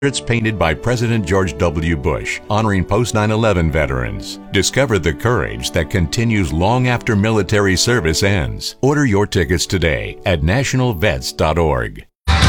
It's painted by President George W. Bush, honoring post 9/11 veterans. Discover the courage that continues long after military service ends. Order your tickets today at nationalvets.org.